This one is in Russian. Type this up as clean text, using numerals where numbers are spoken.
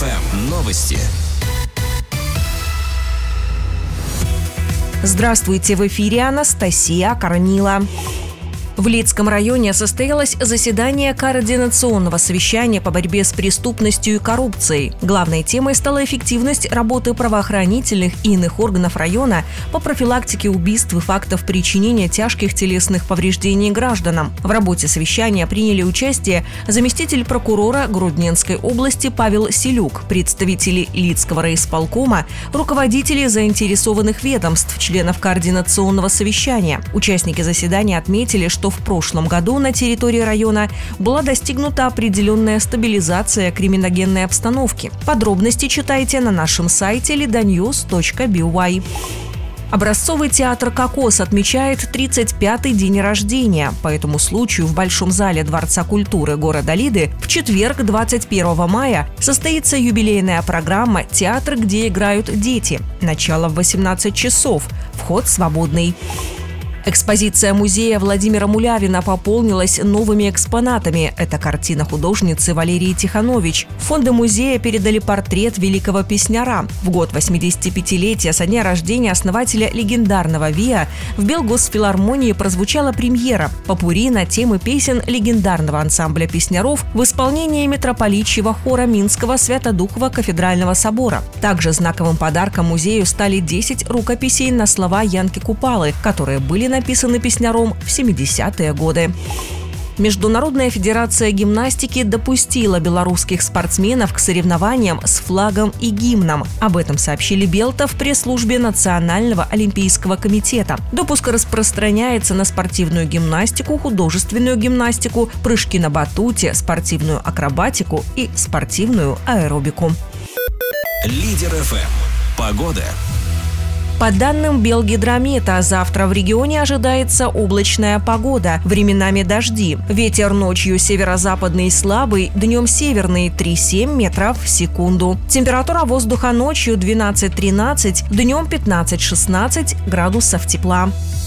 ФМ новости. Здравствуйте, в эфире Анастасия Корнила. В Лидском районе состоялось заседание координационного совещания по борьбе с преступностью и коррупцией. Главной темой стала эффективность работы правоохранительных и иных органов района по профилактике убийств и фактов причинения тяжких телесных повреждений гражданам. В работе совещания приняли участие заместитель прокурора Гродненской области Павел Селюк, представители Лидского райисполкома, руководители заинтересованных ведомств, членов координационного совещания. Участники заседания отметили, что в прошлом году на территории района была достигнута определенная стабилизация криминогенной обстановки. Подробности читайте на нашем сайте lidanews.by. Образцовый театр «Кокос» отмечает 35-й день рождения. По этому случаю в Большом зале Дворца культуры города Лиды в четверг, 21 мая, состоится юбилейная программа «Театр, где играют дети». Начало в 18 часов. Вход свободный. Экспозиция музея Владимира Мулявина пополнилась новыми экспонатами. Это картина художницы Валерии Тиханович. В фонды музея передали портрет великого песняра. В год 85-летия со дня рождения основателя легендарного ВИА в Белгосфилармонии прозвучала премьера попурри на темы песен легендарного ансамбля песняров в исполнении митрополичьего хора Минского Свято-Духова кафедрального собора. Также знаковым подарком музею стали 10 рукописей на слова Янки Купалы, которые были написаны песняром в 70-е годы. Международная федерация гимнастики допустила белорусских спортсменов к соревнованиям с флагом и гимном. Об этом сообщили Белта в пресс-службе Национального олимпийского комитета. Допуск распространяется на спортивную гимнастику, художественную гимнастику, прыжки на батуте, спортивную акробатику и спортивную аэробику. Лидер ФМ. Погода. По данным Белгидромета, завтра в регионе ожидается облачная погода, временами дожди. Ветер ночью северо-западный слабый, днем северный 3-7 метров в секунду. Температура воздуха ночью 12-13, днем 15-16 градусов тепла.